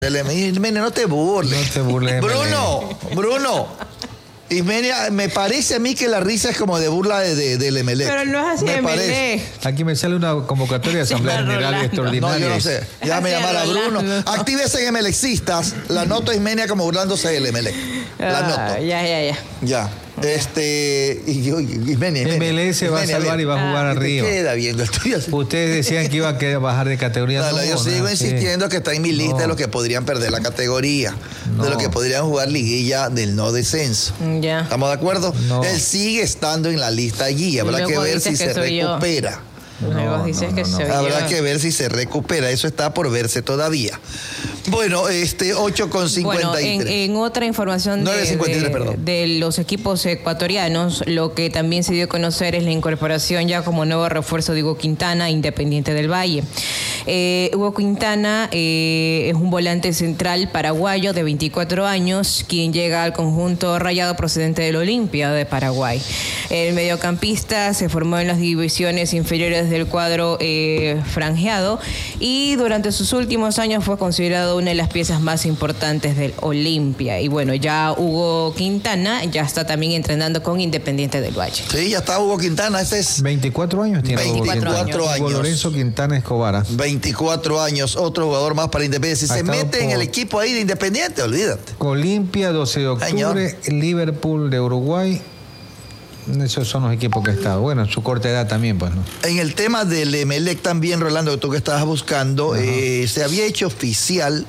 Ismenia, no te burles. No te burles. Bruno. Ismenia, me parece a mí que la risa es como de burla del Emelec. Pero no es así de Emelec. Aquí me sale una convocatoria de Asamblea General Extraordinaria. No, yo no sé. Ya me llama a Bruno. Actívese en Emelecistas. La noto a Ismenia como burlándose del Emelec. La noto. Ya. Ismenia. Emelec se va a salvar y va a jugar arriba. Queda viendo. Ustedes decían que iba a bajar de categoría. No, yo sigo insistiendo que está en mi lista de los que podrían perder la categoría. De los que podrían jugar liguilla del no descenso. Ya. ¿Estamos de acuerdo? No. Él sigue estando en la lista allí. Habrá que ver si se recupera. Habrá que ver si se recupera. Eso está por verse todavía. Bueno, 8:53. Bueno, en otra información de los equipos ecuatorianos, lo que también se dio a conocer es la incorporación ya como nuevo refuerzo de Hugo Quintana, Independiente del Valle. Hugo Quintana es un volante central paraguayo de 24 años, quien llega al conjunto rayado procedente del Olimpia de Paraguay. El mediocampista se formó en las divisiones inferiores del cuadro franjeado y durante sus últimos años fue considerado una de las piezas más importantes del Olimpia. Y bueno, ya Hugo Quintana ya está también entrenando con Independiente del Valle. Sí, ya está Hugo Quintana. Ese es 24 años tiene. 24 años. Hugo Lorenzo Quintana Escobar. 24 años, otro jugador más para Independiente. Si se mete en el equipo ahí de Independiente, olvídate. Olimpia, 12 de octubre, Liverpool de Uruguay. Esos son los equipos que está. Bueno, su corta edad también, pues, ¿no? En el tema del Emelec también, Rolando, tú que estabas buscando, se había hecho oficial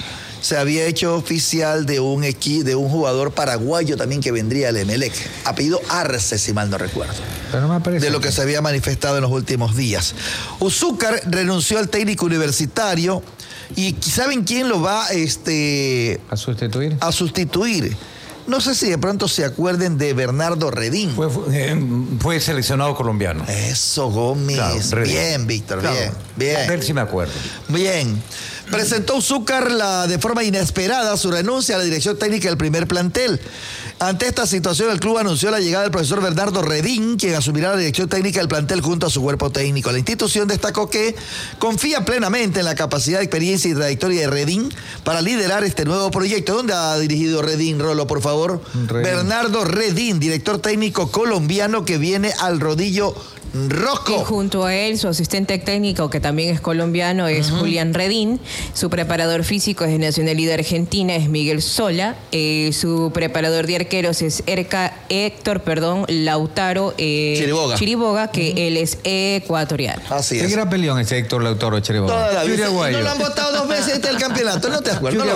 de un jugador paraguayo también que vendría al Emelec. Apellido Arce, si mal no recuerdo. Pero no me aparece. De lo que se había manifestado en los últimos días. Uzúcar renunció al técnico universitario y ¿saben quién lo va a sustituir? A sustituir. No sé si de pronto se acuerden de Bernardo Redín. Fue seleccionado colombiano. Eso, Gómez. Claro, bien, Víctor, claro. Bien. A ver si me acuerdo. Bien. Presentó Uzúcar de forma inesperada su renuncia a la dirección técnica del primer plantel. Ante esta situación, el club anunció la llegada del profesor Bernardo Redín, quien asumirá la dirección técnica del plantel junto a su cuerpo técnico. La institución destacó que confía plenamente en la capacidad, experiencia y trayectoria de Redín para liderar este nuevo proyecto. ¿Dónde ha dirigido Redín, Rolo, por favor? Bernardo Redín, director técnico colombiano que viene al rodillo rojo. Y junto a él, su asistente técnico, que también es colombiano, es Julián Redín. Su preparador físico es de nacionalidad argentina, es Miguel Sola. Su preparador de arqueros es Héctor Lautaro Chiriboga, que él es ecuatoriano. Así es. Qué gran peleón ese Héctor Lautaro Chiriboga. Toda la vida. No lo han votado 2 veces del campeonato, ¿no te acuerdas?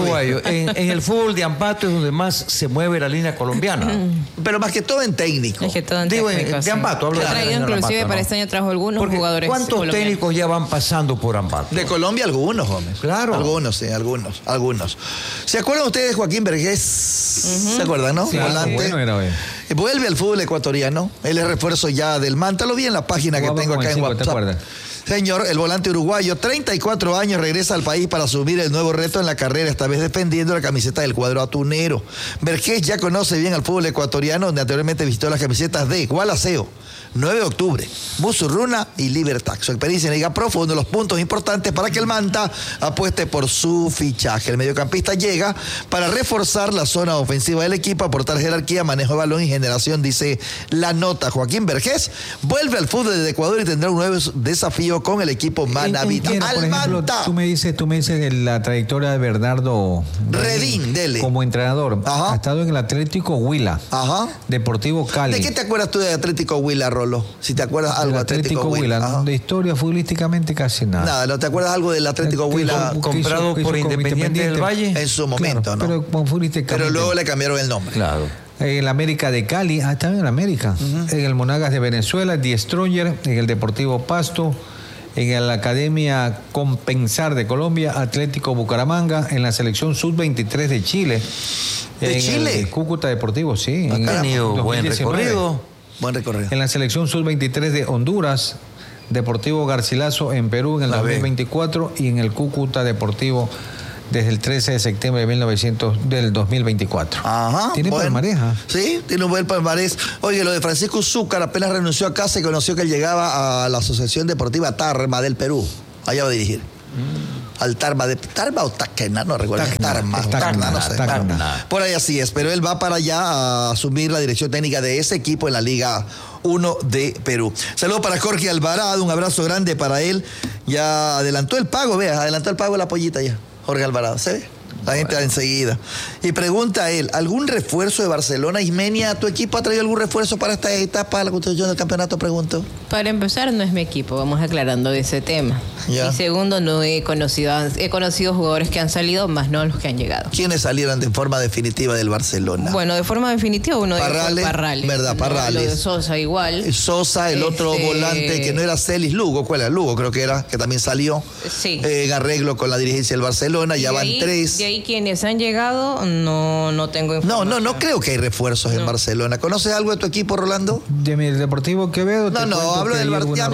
En el fútbol de Ambato es donde más se mueve la línea colombiana. Pero más que todo en técnico. Es que todo en técnico. De Ambato, hablo de inclusive para este año trajo algunos jugadores. ¿Cuántos técnicos ya van pasando por Ambato? De Colombia algunos, Gómez. Claro. Algunos, sí, algunos. ¿Se acuerdan ustedes de Joaquín Vergés? ¿Se acuerdan, no? Sí, volante. Bueno era hoy. Vuelve al fútbol ecuatoriano. Él es refuerzo ya del Manta. Lo vi en la página que tengo acá en WhatsApp. ¿Te acuerdas? Señor, el volante uruguayo, 34 años, regresa al país para asumir el nuevo reto en la carrera, esta vez defendiendo la camiseta del cuadro atunero. Vergés ya conoce bien al fútbol ecuatoriano, donde anteriormente visitó las camisetas de Gualaceo, 9 de octubre, Musurruna y Libertad. Su experiencia en Liga Pro fue uno de los puntos importantes para que el Manta apueste por su fichaje. El mediocampista llega para reforzar la zona ofensiva del equipo, aportar jerarquía, manejo de balón y generación, dice la nota. Joaquín Vergés vuelve al fútbol de Ecuador y tendrá un nuevo desafío con el equipo Manavita. Por ejemplo, tú me dices de la trayectoria de Bernardo Redín, dele. Como entrenador. Ajá. Ha estado en el Atlético Huila. Ajá. Deportivo Cali. ¿De qué te acuerdas tú de Atlético Huila, Rolo? Si te acuerdas algo de Atlético Huila. De historia futbolísticamente casi nada. Nada, ¿no te acuerdas algo del Atlético Huila? Comprado por Independiente del Valle. En su momento, claro, ¿no? Pero luego le cambiaron el nombre. Claro. En el América de Cali, también en América. En el Monagas de Venezuela, Die Stronger, en el Deportivo Pasto, en la Academia Compensar de Colombia, Atlético Bucaramanga, en la selección Sub-23 de Chile. ¿De Chile? El Cúcuta Deportivo, sí. Ha tenido buen recorrido. Buen recorrido. En la selección Sub-23 de Honduras, Deportivo Garcilaso en Perú en el 2024 y en el Cúcuta Deportivo desde el 13 de septiembre del 2024. Ajá. Tiene palmarés. Sí, tiene un buen palmarés. Oye, lo de Francisco Uzúcar, apenas renunció acá, se conoció que él llegaba a la Asociación Deportiva Tarma del Perú. Allá va a dirigir. al Tarma o Tacna, no recuerdo. Tarma, no sé. Por ahí así es, pero él va para allá a asumir la dirección técnica de ese equipo en la Liga 1 de Perú. Saludos para Jorge Alvarado, un abrazo grande para él. Ya adelantó el pago, adelantó el pago de la pollita ya, Jorge Alvarado, ¿se ve? La gente da enseguida. Y pregunta a él, ¿algún refuerzo de Barcelona? Ismenia, ¿tu equipo ha traído algún refuerzo para esta etapa de la construcción del campeonato? Pregunto. Para empezar, no es mi equipo, vamos aclarando de ese tema. Ya. Y segundo, no he conocido jugadores que han salido, más no los que han llegado. ¿Quiénes salieron de forma definitiva del Barcelona? Bueno, de forma definitiva uno de Parrales. ¿Verdad? Parrales. Lo de Sosa igual. Sosa, el otro volante que no era Celis, Lugo. ¿Cuál era? Lugo creo que era, que también salió. Sí. En arreglo con la dirigencia del Barcelona, ya van 3. De ahí quienes han llegado, no tengo información. No creo que hay refuerzos en Barcelona. ¿Conoces algo de tu equipo, Rolando? De mi Deportivo Quevedo. Hablo del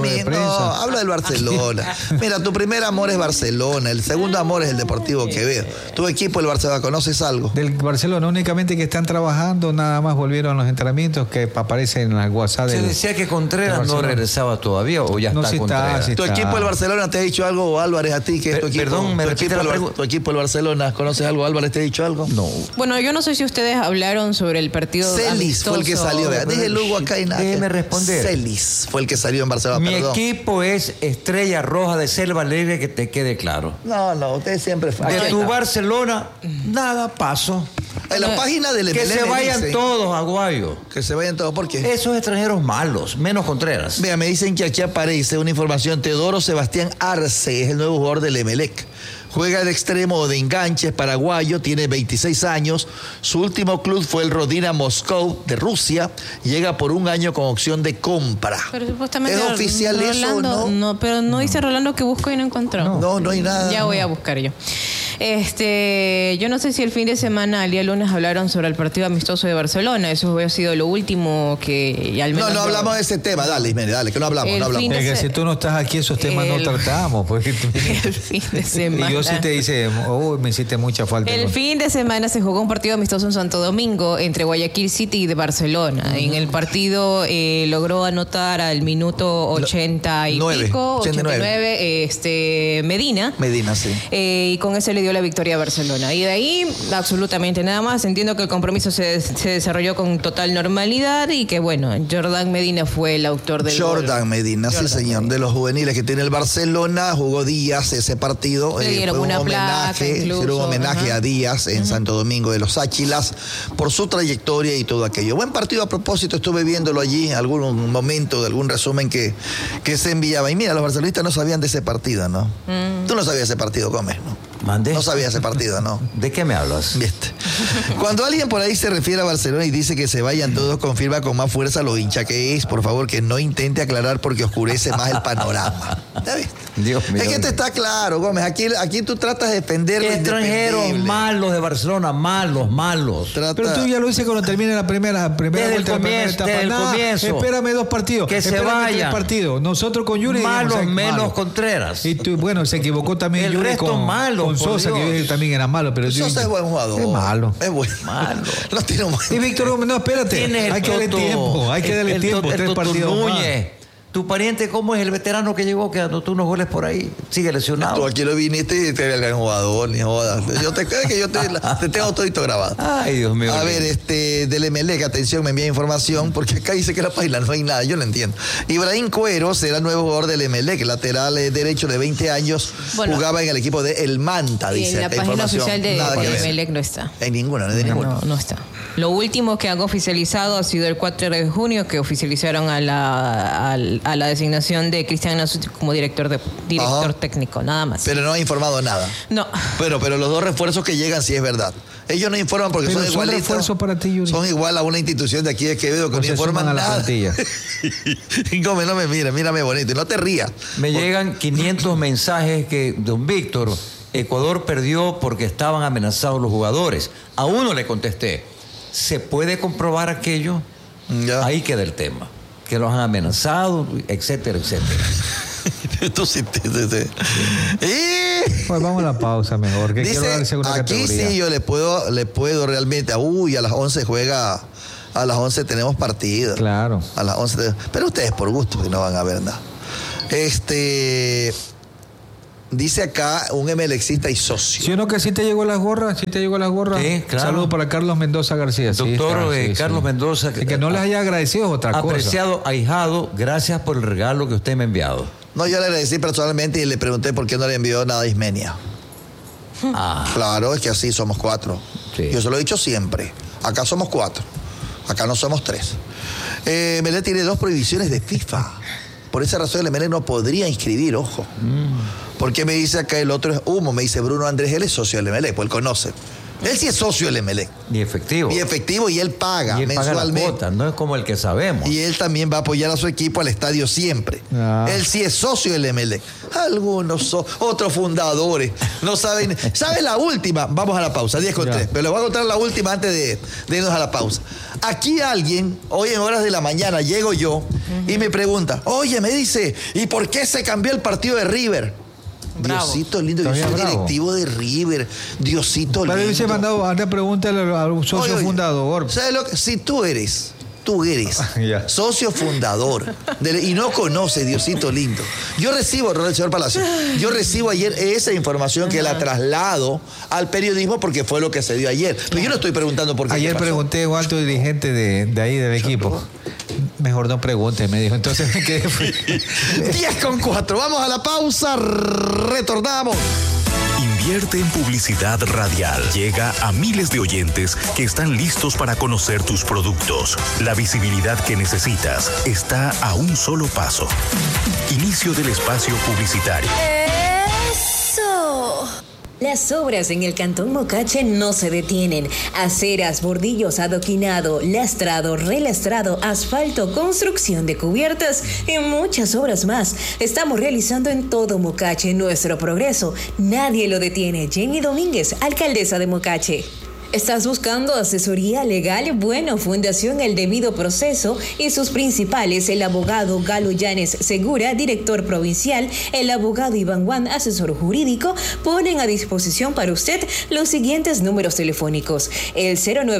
Barcelona. Mira, tu primer amor es Barcelona, el segundo amor es el Deportivo Quevedo. Tu equipo, el Barcelona, ¿conoces algo? Del Barcelona, únicamente que están trabajando, nada más volvieron a los entrenamientos que aparecen en la WhatsApp. Se decía que Contreras no regresaba todavía, o ya está Contreras. ¿Tu equipo, el Barcelona, te ha dicho algo, o Álvarez, a ti, que es tu equipo? Perdón, tu equipo, el Barcelona, ¿conoces algo? ¿Álvarez te ha dicho algo? No. Bueno, yo no sé si ustedes hablaron sobre el partido Celis fue el que salió. Dije Lugo acá y nada. Déjeme responder. Celis fue el que salió en Barcelona. Mi equipo es Estrella Roja de Selva Alegre, que te quede claro. No, usted siempre fue. De tu Barcelona, nada paso. En la página del Que se vayan todos, Aguayo. Que se vayan todos, ¿por qué? Esos extranjeros malos, menos Contreras. Vea, me dicen que aquí aparece una información. Teodoro Sebastián Arce es el nuevo jugador del Emelec. Juega de extremo de enganche, es paraguayo, tiene 26 años. Su último club fue el Rodina Moscú de Rusia. Llega por un año con opción de compra. Pero supuestamente ¿es oficial Rolando, eso, no? No, pero no dice Rolando que buscó y no encontró. No hay nada. Ya voy a buscar yo. Yo no sé si el fin de semana, el día lunes, hablaron sobre el partido amistoso de Barcelona. Eso había sido lo último que al menos... No hablamos de ese tema. Dale, Ismene, dale, que no hablamos. Es que si tú no estás aquí, esos temas no tratamos. Porque el fin de semana. Y yo sí te dice, me hiciste mucha falta. El fin de semana se jugó un partido amistoso en Santo Domingo entre Guayaquil City y de Barcelona. En el partido logró anotar al minuto 80 y 89, Medina. Medina, sí. Y con eso le dio la victoria a Barcelona. Y de ahí, absolutamente nada más. Entiendo que el compromiso se desarrolló con total normalidad y que, bueno, Jordan Medina fue el autor del gol. Medina, sí, señor. De los juveniles que tiene el Barcelona, jugó Díaz ese partido. Le dieron una placa, incluso. Un homenaje a Díaz en Santo Domingo de los Áchilas por su trayectoria y todo aquello. Buen partido a propósito, estuve viéndolo allí, algún momento de algún resumen que se enviaba. Y mira, los barcelonistas no sabían de ese partido, ¿no? Tú no sabías ese partido, Gómez, ¿no? ¿Mandé? No sabía ese partido, ¿no? ¿De qué me hablas? ¿Viste? Cuando alguien por ahí se refiere a Barcelona y dice que se vayan todos, confirma con más fuerza lo hincha que es. Por favor, que no intente aclarar porque oscurece más el panorama. ¿Ya viste? Dios mío. Es que te está claro, Gómez. Aquí tú tratas de defender lo extranjeros malos de Barcelona, malos. Pero tú ya lo dices cuando termine la primera desde vuelta. Desde el comienzo. Espérame 2 partidos. Que se vayan. 3 partidos. Nosotros con Yuri... Malos menos Contreras. Y tú, bueno, se equivocó también Yuri con Sosa, que también era malo. Pero Sosa es buen jugador. Es malo. Es bueno. Malo. No tiene un... Y Víctor, no, espérate. Hay que darle tiempo. Hay que darle tiempo. 3 partidos Núñez. Tu pariente, ¿cómo es el veterano que llegó, que anotó unos goles por ahí? Sigue lesionado. Tú aquí lo viniste y te eres el gran jugador, ni jodas. Yo te tengo todito grabado. Ay, Dios mío. A ver, del Emelec, atención, me envía información, porque acá dice que la página no hay nada, yo no entiendo. Ibrahim Cuero será el nuevo jugador del Emelec, lateral derecho de 20 años, jugaba en el equipo de El Manta, dice. En la página oficial de Emelec no está. En ninguna, no está. Lo último que han oficializado ha sido el 4 de junio, que oficializaron a la designación de Cristian Nasuti como director técnico, nada más. Pero no ha informado nada. No. Pero los 2 refuerzos que llegan sí es verdad. Ellos no informan porque son igualitos. Refuerzos para ti, Yuri. Son igual a una institución de aquí de Quevedo que no informan nada. Gómez, no me mírame bonito. Y no te rías. Me llegan 500 mensajes que, don Víctor, Ecuador perdió porque estaban amenazados los jugadores. A uno le contesté, ¿se puede comprobar aquello? Ya. Ahí queda el tema. Que los han amenazado, etcétera, etcétera. Tú sí. Pues vamos a la pausa mejor, que dice, quiero dar segunda aquí categoría. Sí, yo le puedo realmente. A las 11 juega. A las 11 tenemos partido. Claro. A las 11. Pero ustedes por gusto que no van a ver nada. Dice acá un emelexista y socio. ¿Sí o no que sí te llegó las gorras? ¿Sí te llegó las gorras? Sí, claro. Saludos para Carlos Mendoza García. Doctor Carlos Mendoza. Que no les haya agradecido es otra cosa. Apreciado, ahijado, gracias por el regalo que usted me ha enviado. No, yo le agradecí personalmente y le pregunté por qué no le envió nada a Ismenia. Claro, es que así somos 4. Sí. Yo se lo he dicho siempre. Acá somos 4. Acá no somos 3. Emelec tiene 2 prohibiciones de FIFA. Por esa razón el Emelec no podría inscribir, ojo. Porque me dice acá el otro es humo, me dice Bruno Andrés, él es socio del Emelec, pues él conoce. Él sí es socio del Emelec. Y efectivo. Y él paga mensualmente. Paga la cuota, no es como el que sabemos. Y él también va a apoyar a su equipo al estadio siempre. Él sí es socio del Emelec. Algunos otros fundadores no saben. ¿Sabe la última? Vamos a la pausa, 10:03. Pero les voy a contar la última antes de irnos a la pausa. Aquí alguien, hoy en horas de la mañana, llego yo y me pregunta, oye, me dice, ¿y por qué se cambió el partido de River? Bravo. Diosito lindo, yo soy directivo de River. Diosito lindo. Pero hubiese mandado, anda, pregúntale al socio fundador. ¿Sabes lo que? Si tú eres socio fundador y no conoce, Diosito lindo. Yo recibo, señor Palacio, ayer esa información que la traslado al periodismo porque fue lo que se dio ayer. Pero yo no estoy preguntando por qué. Ayer pregunté a un alto dirigente de ahí del equipo. Mejor no pregunte, me dijo. Entonces me quedé. 10:04. Vamos a la pausa. Retornamos. Invierte en publicidad radial. Llega a miles de oyentes que están listos para conocer tus productos. La visibilidad que necesitas está a un solo paso. Inicio del espacio publicitario. ¡Eso! Las obras en el Cantón Mocache no se detienen. Aceras, bordillos, adoquinado, lastrado, relastrado, asfalto, construcción de cubiertas y muchas obras más. Estamos realizando en todo Mocache nuestro progreso. Nadie lo detiene. Jenny Domínguez, alcaldesa de Mocache. ¿Estás buscando asesoría legal? Bueno, Fundación El Debido Proceso y sus principales, el abogado Galo Llanes Segura, director provincial, el abogado Iván Juan, asesor jurídico, ponen a disposición para usted los siguientes números telefónicos: el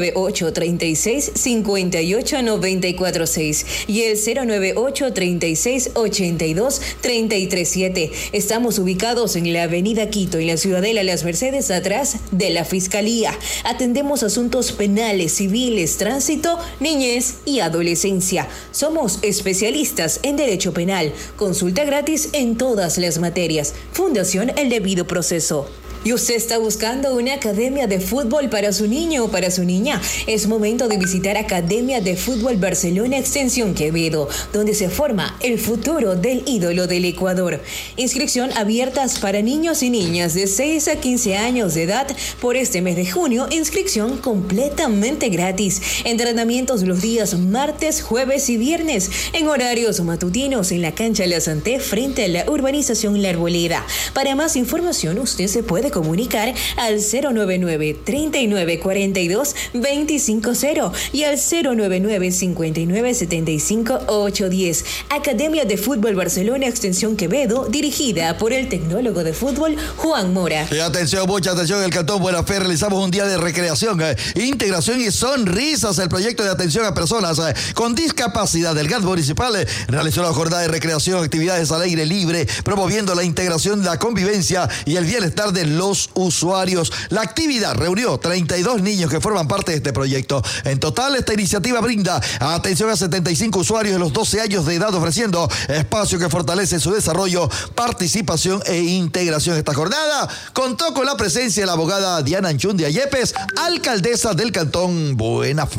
098-36-58-946 y el 098-36-82-337. Estamos ubicados en la avenida Quito, en la Ciudadela Las Mercedes, atrás de la Fiscalía. Atendemos asuntos penales, civiles, tránsito, niñez y adolescencia. Somos especialistas en derecho penal. Consulta gratis en todas las materias. Fundación El Debido Proceso. ¿Y usted está buscando una academia de fútbol para su niño o para su niña? Es momento de visitar Academia de Fútbol Barcelona Extensión Quevedo, donde se forma el futuro del ídolo del Ecuador. Inscripción abiertas para niños y niñas de 6 a 15 años de edad por este mes de junio. Inscripción completamente gratis. Entrenamientos los días martes, jueves y viernes en horarios matutinos en la cancha La Santé frente a la urbanización La Arboleda. Para más información usted se puede comunicar al 099-3942-250 y al 099-5975-810. Academia de Fútbol Barcelona Extensión Quevedo, dirigida por el tecnólogo de fútbol Juan Mora. Y atención, mucha atención, en el Cantón Buena Fe realizamos un día de recreación, integración y sonrisas. El proyecto de atención a personas con discapacidad del GAT municipal realizó la jornada de recreación, actividades al aire libre, promoviendo la integración, la convivencia y el bienestar de los usuarios. La actividad reunió 32 niños que forman parte de este proyecto. En total, esta iniciativa brinda atención a 75 usuarios de los 12 años de edad, ofreciendo espacio que fortalece su desarrollo, participación e integración. Esta jornada contó con la presencia de la abogada Diana Anchundia Yepes, alcaldesa del Cantón Buena Fe.